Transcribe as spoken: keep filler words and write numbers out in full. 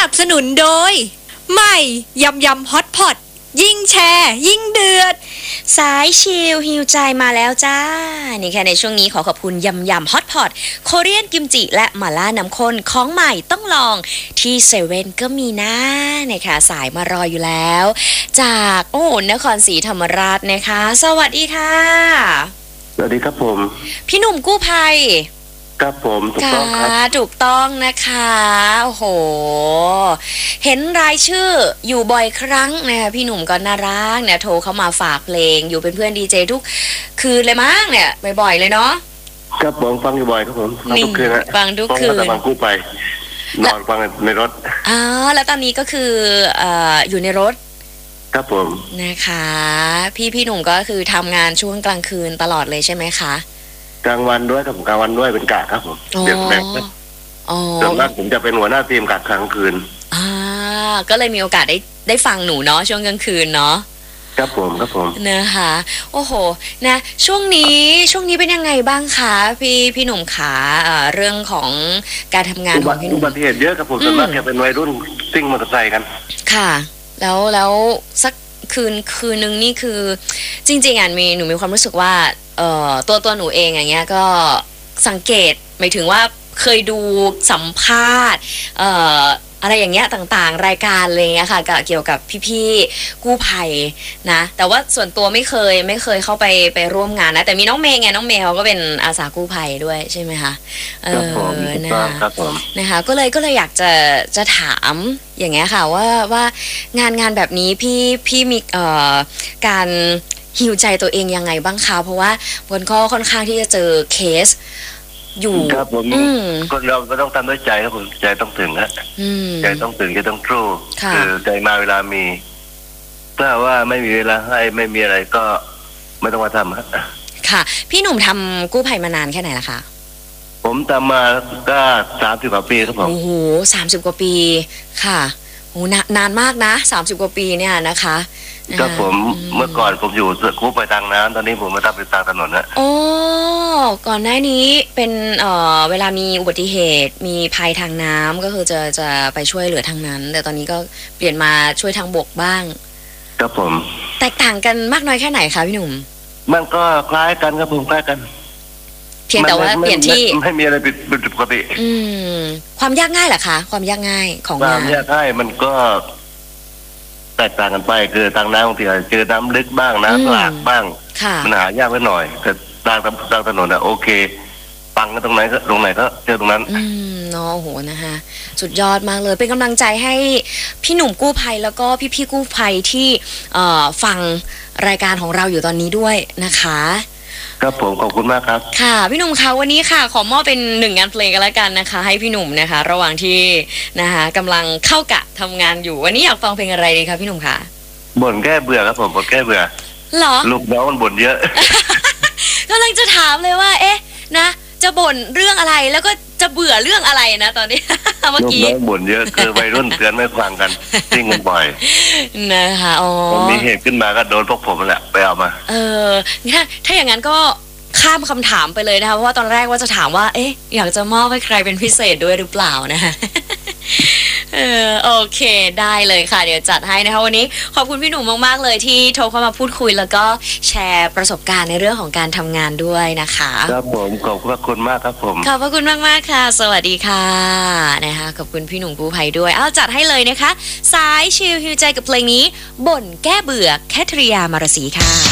นับสนุนโดยใหม่ยำยำฮอตพอตยิ่งแชร์ยิ่งเดือดสายชิลฮิวใจมาแล้วจ้านี่ค่ะในช่วงนี้ขอขอบคุณยำยำฮอตพอตโคเรียนกิมจิและหม่าล่าน้ำข้นของใหม่ต้องลองที่เซเว่นก็มีนะนะคะสายมารออยู่แล้ว จากโอ้นครศรีธรรมราชนะคะสวัสดีค่ะสวัสดีครับผมพี่หนุ่มกู้ภัยครับผมถูกต้องครับถูกต้องนะคะโอ้โหเห็นรายชื่ออยู่บ่อยครั้งนะคะพี่หนุ่มก็น่ารักเนี่ยโทรเข้ามาฝากเพลงอยู่เป็นเพื่อนดีเจทุกคืนเลยมั้งเนี่ยบ่อยๆเลยเนาะครับผมฟังอยู่บ่อยครับผมฟังทุกคืนนะฟังทุกคืนฟังกู้ไปนอนฟังในรถอ๋อแล้วตอนนี้ก็คือเอ่ออยู่ในรถครับผมนะคะพี่พี่หนุ่มก็คือทำงานช่วงกลางคืนตลอดเลยใช่ไหมคะกลางวันด้วยครับผมกลางวันด้วยเป็นกะครับผมเดี๋ยวแบ่งส่วนมากผมจะเป็นหัวหน้าทีมกะกลางคืนอ่าก็เลยมีโอกาสได้ได้ฟังหนูเนาะช่วงกลางคืนเนาะครับผมครับผมนะคะโอ้โหนะช่วงนี้ช่วงนี้เป็นยังไงบ้างคะพี่พี่หนุ่มขาเรื่องของการทำงานของพี่หนุ่มอุบัติเหตุเยอะครับผมส่วนมากจะเป็นวัยรุ่นซิ่งมอเตอร์ไซค์กันค่ะแล้วแล้วสักคืนคืนนึงนี่คือจริงๆอ่ะมีหนูมีความรู้สึกว่าเอ่อตัวตัวหนูเองอย่างเงี้ยก็สังเกตหมายถึงว่าเคยดูสัมภาษณ์เอ่ออะไรอย่างเงี้ยต่างๆรายการอะไรเงี้ยค่ะเกี่ยวกับพี่ๆกู้ภัยนะแต่ว่าส่วนตัวไม่เคยไม่เคยเข้าไปไปร่วมงานนะแต่มีน้องเมย์ไงน้องเมย์เขาก็เป็นอาสากู้ภัยด้วยใช่ไหมคะเออนะคะนะคะก็เลยก็เลยอยากจะจะถามอย่างเงี้ยค่ะว่าว่างานงานแบบนี้พี่พี่มีเอ่อการฮิวใจตัวเองยังไงบ้างคะเพราะว่าบนข้อค่อนข้างที่จะเจอเคสอยู่ครับผมคนเราก็ต้องทำด้วยใจครับผมใจต้องถึงฮะใจต้องถึงใจต้องสู้คือใจมาเวลามีถ้าว่าไม่มีเวลาให้ไม่มีอะไรก็ไม่ต้องมาทำฮะค่ะพี่หนุ่มทำกู้ภัยมานานแค่ไหนล่ะคะผมทำมาก็สามสิบกว่าปีครับผมโอ้โหสามสิบกว่าปีค่ะโอ้นานมากนะสามสิบกว่าปีเนี่ยนะคะก็ผมเมื่อก่อนผมอยู่กู้ภัยทางน้ำตอนนี้ผมมาทำเป็นทางถนนนะโอ้ก่อนหน้านี้เป็นเอ่อเวลามีอุบัติเหตุมีภัยทางน้ำก็คือจะจะไปช่วยเหลือทางนั้นแต่ตอนนี้ก็เปลี่ยนมาช่วยทางบกบ้างครับผมแตกต่างกันมากน้อยแค่ไหนคะพี่หนุ่มมันก็คล้ายกันครับผมคล้ายกันเพียงแต่ว่าเปลี่ยนที่ไม่มีอะไรผิดปกติอืมความยากง่ายเหรอคะความยากง่ายของงานความยากง่ายมันก็แตกต่างกันไปคือทางน้ำบางทีอาจจะเจอน้ำลึกบ้างน้ำหลากบ้างมันหายากไปหน่อยแต่ทางทางถนนอะโอเคปังกันตรงไหนก็ตรงไหนก็เจอตรงนั้นอืมเนาะโหนะคะสุดยอดมากเลยเป็นกำลังใจให้พี่หนุ่มกู้ภัยแล้วก็พี่ๆกู้ภัยที่เอ่อฟังรายการของเราอยู่ตอนนี้ด้วยนะคะครับผมขอบคุณมากครับค่ะพี่หนุ่มคะวันนี้ค่ะขอมอบเป็นหนึ่งงานเพลงกันแล้วกันนะคะให้พี่หนุ่มนะคะระหว่างที่นะคะกำลังเข้ากะทำงานอยู่วันนี้อยากฟังเพลงอะไรดีคะพี่หนุ่มคะบ่นแก้เบื่อครับผมบ่นแก้เบื่อหรอลูกน้องมันบ่นเยอะกำลังจะถามเลยว่าเอ๊ะนะจะบ่นเรื่องอะไรแล้วก็จะเบื่อเรื่องอะไรนะตอนนี้เมื่อกี้ลูกน้องบ่นเยอะคือวัยรุ่นเตือนไม่ฟังกันซิ่งกันบ่อยนะคะอ๋อมีเหตุขึ้นมาก็โดนพวกผมแหละไปเอามาเออถ้าถ้าอย่างนั้นก็ข้ามคำถามไปเลยนะคะเพราะว่าตอนแรกว่าจะถามว่าเอ๊ะอยากจะมอบให้ใครเป็นพิเศษด้วยหรือเปล่านะคะเออโอเคได้เลยค่ะเดี๋ยวจัดให้นะคะวันนี้ขอบคุณพี่หนุ่มมากๆเลยที่โทรเข้ามาพูดคุยแล้วก็แชร์ประสบการณ์ในเรื่องของการทำงานด้วยนะคะครับผมขอบคุณมากครับผมขอบพระคุณมากๆค่ะสวัสดีค่ะนะคะขอบคุณพี่หนุ่มกู้ภัยด้วยเอาจัดให้เลยนะคะสายชิลฮิวใจกับเพลงนี้บ่นแก้เบื่อแคทริยามารสีค่ะ